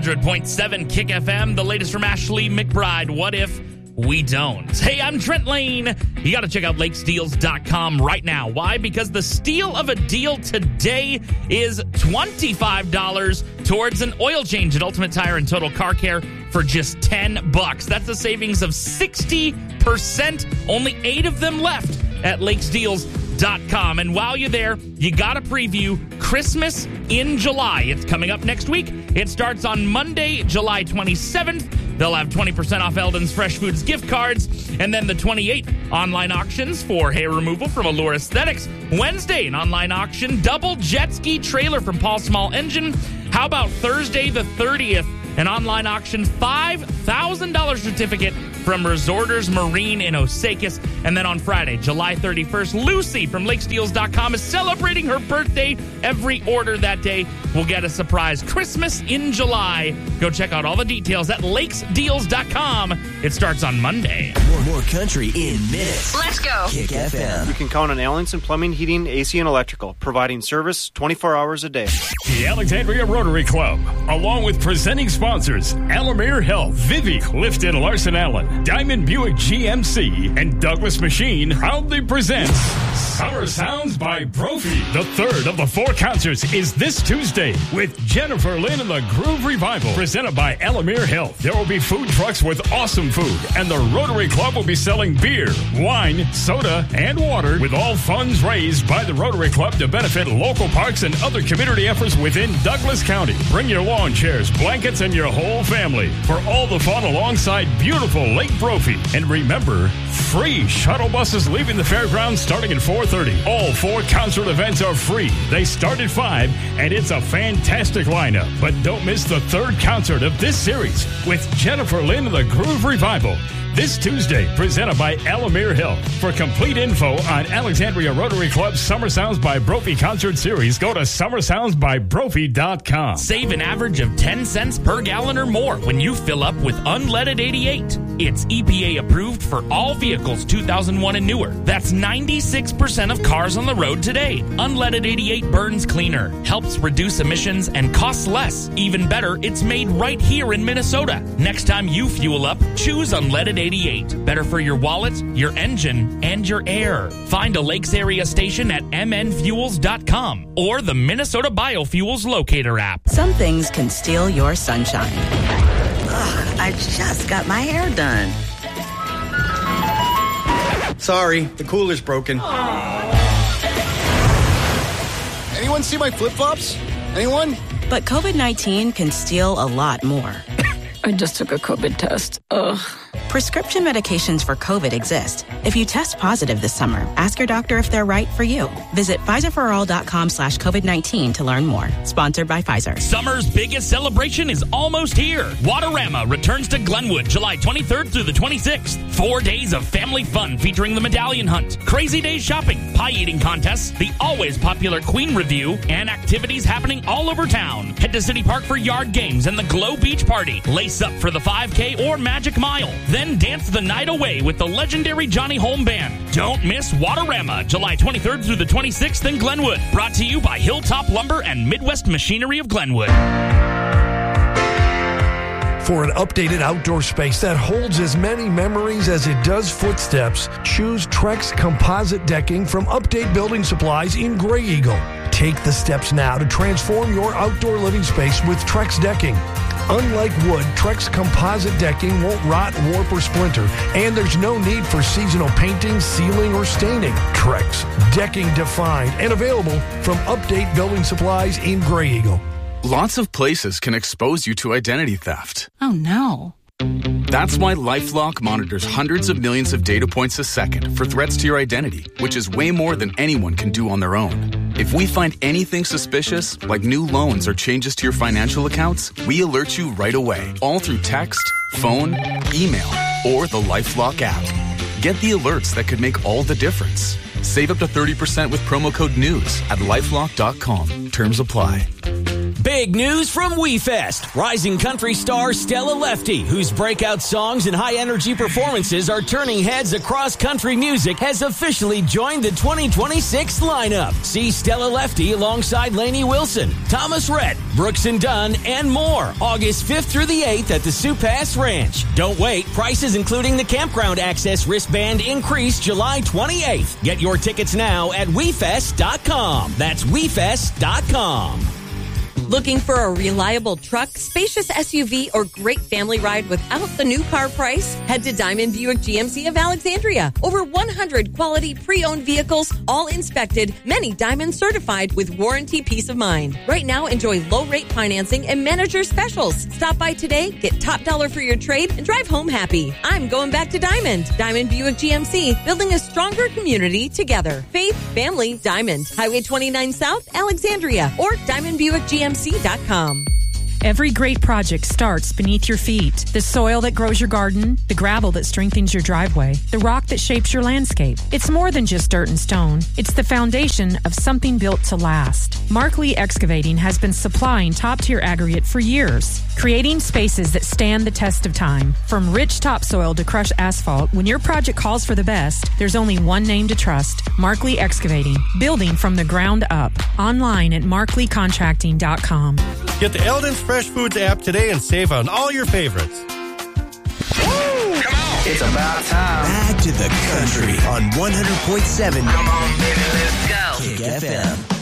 100.7 Kick FM, the latest from Ashley McBride. What if we don't? Hey, I'm Trent Lane. You got to check out lakesdeals.com right now. Why? Because the steal of a deal today is $25 towards an oil change at Ultimate Tire and Total Car Care for just $10. That's a savings of 60%. Only 8 of them left at lakesdeals.com. And while you're there, you got to preview Christmas in July. It's coming up next week. It starts on Monday, July 27th. They'll have 20% off Eldon's Fresh Foods gift cards. And then the 28th, online auctions for hair removal from Allure Aesthetics. Wednesday, an online auction, double jet ski trailer from Paul Small Engine. How about Thursday the 30th, an online auction, $5,000 certificate from Resorters Marine in Osakis. And then on Friday, July 31st, Lucy from lakesdeals.com is celebrating her birthday. Every order that day will get a surprise Christmas in July. Go check out all the details at lakesdeals.com. It starts on Monday. More country in minutes. Let's go. Kick FM. You can count on Allenson Plumbing, Heating, AC, and Electrical, providing service 24 hours a day. The Alexandria Rotary Club, along with presenting sponsors Alamere Health, Vivek Lifted Larson Allen, Diamond Buick GMC, and Douglas Machine, proudly presents Summer Sounds by Brophy. The third of the 4 concerts is this Tuesday with Jennifer Lynn and the Groove Revival, presented by Alamere Health. There will be food trucks with awesome food, and the Rotary Club will be selling beer, wine, soda, and water, with all funds raised by the Rotary Club to benefit local parks and other community efforts within Douglas County. Bring your lawn chairs, blankets, and your whole family for all the fun alongside beautiful Lake Brophy. And remember, free shuttle buses leaving the fairgrounds starting at 4:30. All 4 concert events are free. They start at 5, and it's a fantastic lineup. But don't miss the 3rd concert of this series with Jennifer Lynn and the Groove Revival. This Tuesday, presented by Alamere Health. For complete info on Alexandria Rotary Club's Summer Sounds by Brophy concert series, go to summersoundsbybrophy.com. Save an average of 10 cents per gallon or more when you fill up with Unleaded 88. It's EPA approved for all vehicles 2001 and newer. That's 96% of cars on the road today. Unleaded 88 burns cleaner, helps reduce emissions, and costs less. Even better, it's made right here in Minnesota. Next time you fuel up, choose Unleaded 88. Better for your wallet, your engine, and your air. Find a Lakes area station at mnfuels.com or the Minnesota Biofuels Locator app. Some things can steal your sunshine. Ugh, I just got my hair done. Sorry, the cooler's broken. Anyone see my flip-flops? Anyone? But COVID-19 can steal a lot more. I just took a COVID test. Ugh. Prescription medications for COVID exist. If you test positive this summer, ask your doctor if they're right for you. Visit PfizerForAll.com/COVID-19 to learn more. Sponsored by Pfizer. Summer's biggest celebration is almost here. Waterama returns to Glenwood July 23rd through the 26th. 4 days of family fun featuring the Medallion Hunt, Crazy Days shopping, pie eating contests, the always popular Queen Review, and activities happening all over town. Head to City Park for yard games and the Glow Beach Party. Lace up for the 5K or Magic Mile. Then dance the night away with the legendary Johnny Holm Band. Don't miss Waterama, July 23rd through the 26th in Glenwood. Brought to you by Hilltop Lumber and Midwest Machinery of Glenwood. For an updated outdoor space that holds as many memories as it does footsteps, choose Trex Composite Decking from Update Building Supplies in Gray Eagle. Take the steps now to transform your outdoor living space with Trex Decking. Unlike wood, Trex Composite Decking won't rot, warp, or splinter, and there's no need for seasonal painting, sealing, or staining. Trex Decking defined and available from Update Building Supplies in Gray Eagle. Lots of places can expose you to identity theft. Oh, no. That's why LifeLock monitors hundreds of millions of data points a second for threats to your identity, which is way more than anyone can do on their own. If we find anything suspicious, like new loans or changes to your financial accounts, we alert you right away, all through text, phone, email, or the LifeLock app. Get the alerts that could make all the difference. Save up to 30% with promo code NEWS at LifeLock.com. Terms apply. Big Big news from WeFest. Rising country star Stella Lefty, whose breakout songs and high-energy performances are turning heads across country music, has officially joined the 2026 lineup. See Stella Lefty alongside Lainey Wilson, Thomas Rhett, Brooks and Dunn, and more, August 5th through the 8th at the Sioux Pass Ranch. Don't wait. Prices including the campground access wristband increase July 28th. Get your tickets now at WeFest.com. That's WeFest.com. Looking for a reliable truck, spacious SUV, or great family ride without the new car price? Head to Diamond Buick GMC of Alexandria. Over 100 quality pre-owned vehicles, all inspected, many Diamond certified with warranty peace of mind. Right now, enjoy low-rate financing and manager specials. Stop by today, get top dollar for your trade, and drive home happy. I'm going back to Diamond. Diamond Buick GMC, building a stronger community together. Faith, family, Diamond. Highway 29 South, Alexandria, or DiamondBuickGMC.com. Every great project starts beneath your feet. The soil that grows your garden, the gravel that strengthens your driveway, the rock that shapes your landscape. It's more than just dirt and stone. It's the foundation of something built to last. Markley Excavating has been supplying top-tier aggregate for years, creating spaces that stand the test of time. From rich topsoil to crushed asphalt, when your project calls for the best, there's only one name to trust: Markley Excavating, building from the ground up. Online at markleycontracting.com. Get the Eldon's Fresh Foods app today and save on all your favorites. Woo! Come on! It's about time. Back to the country on 100.7. Come on, baby, let's go. Kick FM.